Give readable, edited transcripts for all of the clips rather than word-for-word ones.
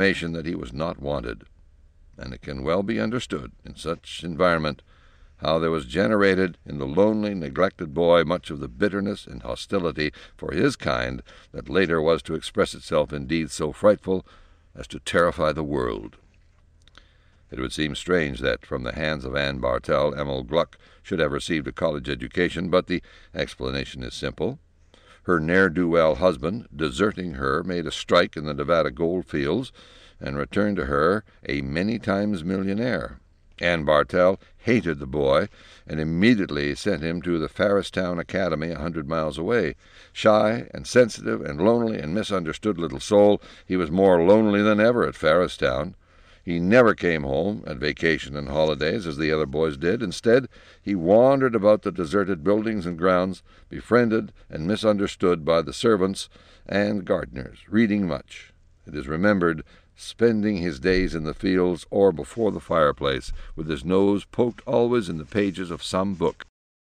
that he was not wanted, and it can well be understood in such environment how there was generated in the lonely, neglected boy much of the bitterness and hostility for his kind that later was to express itself in deeds so frightful as to terrify the world. It would seem strange that from the hands of Anne Bartell, Emil Gluck should have received a college education, but the explanation is simple. Her ne'er-do-well husband, deserting her, made a strike in the Nevada gold fields and returned to her a many times millionaire. Anne Bartell hated the boy and immediately sent him to the Farristown Academy 100 miles away. Shy and sensitive and lonely and misunderstood little soul, he was more lonely than ever at Farristown. He never came home at vacation and holidays as the other boys did. Instead, he wandered about the deserted buildings and grounds, befriended and misunderstood by the servants and gardeners, reading much. It is remembered spending his days in the fields or before the fireplace, with his nose poked always in the pages of some book.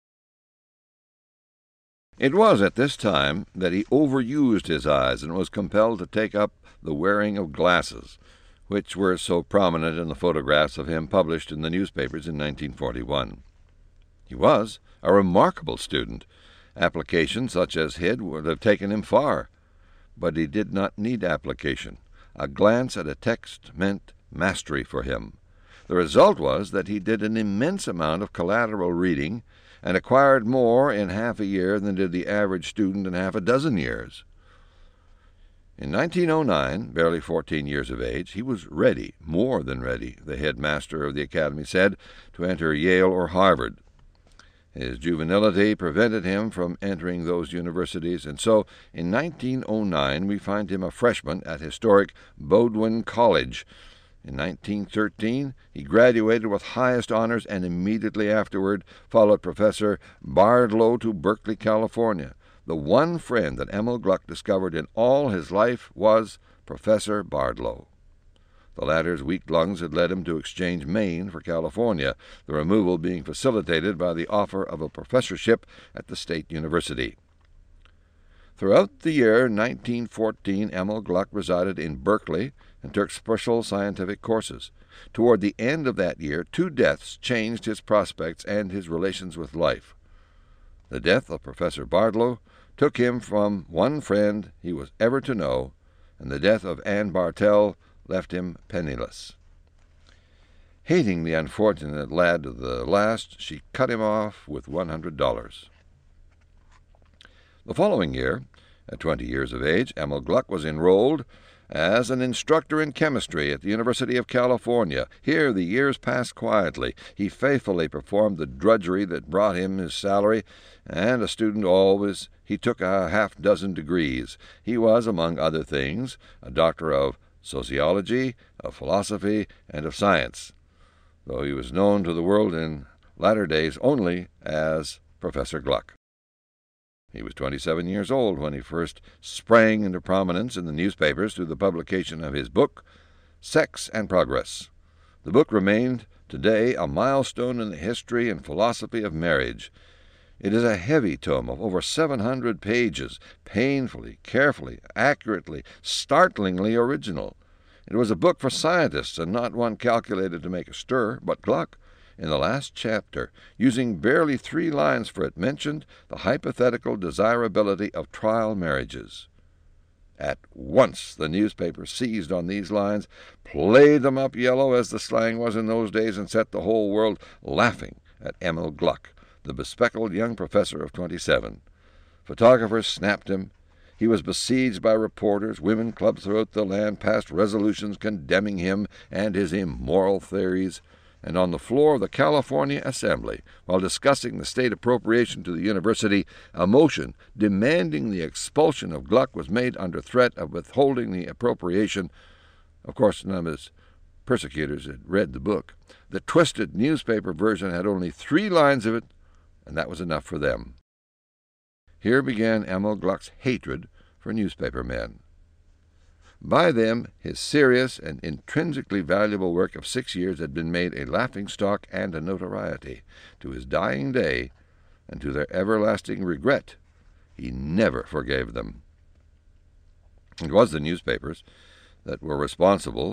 It was at this time that he overused his eyes and was compelled to take up the wearing of glasses, which were so prominent in the photographs of him published in the newspapers in 1941. He was a remarkable student. Application such as his would have taken him far, but he did not need application. A glance at a text meant mastery for him. The result was that he did an immense amount of collateral reading and acquired more in half a year than did the average student in half a dozen years. In 1909, barely 14 years of age, he was ready, more than ready, the headmaster of the academy said, to enter Yale or Harvard. His juvenility prevented him from entering those universities, and so in 1909 we find him a freshman at historic Bowdoin College. In 1913 he graduated with highest honors and immediately afterward followed Professor Bardlow to Berkeley, California. The one friend that Emil Gluck discovered in all his life was Professor Bardlow. The latter's weak lungs had led him to exchange Maine for California, the removal being facilitated by the offer of a professorship at the State University. Throughout the year 1914, Emil Gluck resided in Berkeley and took special scientific courses. Toward the end of that year, 2 deaths changed his prospects and his relations with life. The death of Professor Bardlow took him from one friend he was ever to know, and the death of Anne Bartell left him penniless. Hating the unfortunate lad to the last, she cut him off with $100. The following year, at 20 years of age, Emil Gluck was enrolled as an instructor in chemistry at the University of California. Here the years passed quietly. He faithfully performed the drudgery that brought him his salary, and a student always, he took a half-dozen degrees. He was, among other things, a doctor of sociology, of philosophy, and of science, though he was known to the world in latter days only as Professor Gluck. He was 27 years old when he first sprang into prominence in the newspapers through the publication of his book, Sex and Progress. The book remained today a milestone in the history and philosophy of marriage. It is a heavy tome of over 700 pages, painfully, carefully, accurately, startlingly original. It was a book for scientists and not one calculated to make a stir, but Gluck, in the last chapter, using barely 3 lines for it, mentioned the hypothetical desirability of trial marriages. At once the newspaper seized on these lines, played them up yellow, as the slang was in those days, and set the whole world laughing at Emil Gluck, the bespectacled young professor of 27. Photographers snapped him. He was besieged by reporters. Women clubs throughout the land passed resolutions condemning him and his immoral theories. And on the floor of the California Assembly, while discussing the state appropriation to the university, a motion demanding the expulsion of Gluck was made under threat of withholding the appropriation. Of course, none of his persecutors had read the book. The twisted newspaper version had only 3 lines of it, and that was enough for them. Here began Emil Gluck's hatred for newspaper men. By them, his serious and intrinsically valuable work of 6 years had been made a laughing-stock and a notoriety. To his dying day, and to their everlasting regret, he never forgave them. It was the newspapers that were responsible